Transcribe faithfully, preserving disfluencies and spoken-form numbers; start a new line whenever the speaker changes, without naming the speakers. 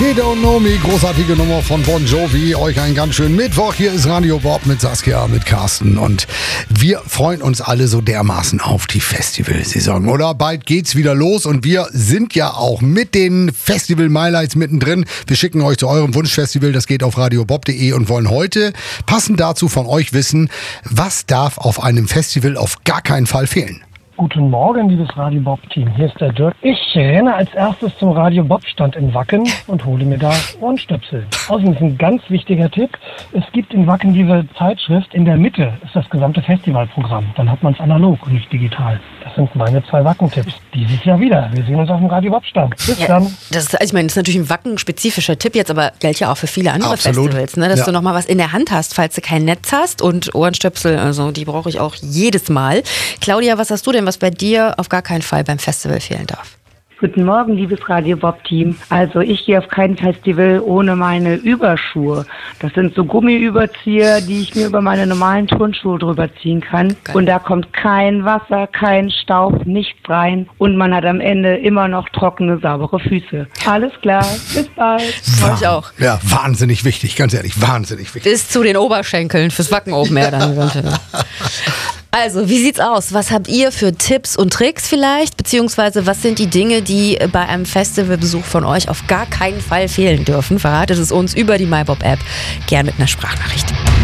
She Don't Know Me, großartige Nummer von Bon Jovi. Euch einen ganz schönen Mittwoch. Hier ist Radio Bob mit Saskia, mit Carsten. Und wir freuen uns alle so dermaßen auf die Festivalsaison, oder? Bald geht's wieder los und wir sind ja auch mit den Festival-Highlights mittendrin. Wir schicken euch zu eurem Wunschfestival, das geht auf radiobob punkt de und wollen heute passend dazu von euch wissen, was darf auf einem Festival auf gar keinen Fall fehlen.
Guten Morgen, liebes Radio Bob-Team. Hier ist der Dirk. Ich renne als erstes zum Radio Bob-Stand in Wacken und hole mir da Ohrenstöpsel. Außerdem ist ein ganz wichtiger Tipp. Es gibt in Wacken diese Zeitschrift. In der Mitte ist das gesamte Festivalprogramm. Dann hat man es analog und nicht digital. Das sind meine zwei Wacken-Tipps. Dieses Jahr wieder. Wir sehen uns auf dem Radio Bob-Stand. Bis
ja,
dann.
Das ist, also ich meine, das ist natürlich ein Wacken-spezifischer Tipp jetzt, aber gilt ja auch für viele andere
Absolut.
Festivals, ne? Dass
Ja.
du nochmal was in der Hand hast, falls du kein Netz hast. Und Ohrenstöpsel, also die brauche ich auch jedes Mal. Claudia, was hast du denn, was bei dir auf gar keinen Fall beim Festival fehlen darf?
Guten Morgen, liebes Radio Bob-Team. Also ich gehe auf kein Festival ohne meine Überschuhe. Das sind so Gummiüberzieher, die ich mir über meine normalen Turnschuhe drüber ziehen kann.
Geil.
Und da kommt kein Wasser, kein Staub, nichts rein. Und man hat am Ende immer noch trockene, saubere Füße. Alles kar, bis bald.
Für euch auch.
Ja, wahnsinnig wichtig, ganz ehrlich, wahnsinnig wichtig.
Bis zu den Oberschenkeln fürs Wacken Open Air dann. Also, wie sieht's aus? Was habt ihr für Tipps und Tricks vielleicht? Beziehungsweise, was sind die Dinge, die bei einem Festivalbesuch von euch auf gar keinen Fall fehlen dürfen? Verratet es uns über die MyBob-App. Gerne mit einer Sprachnachricht.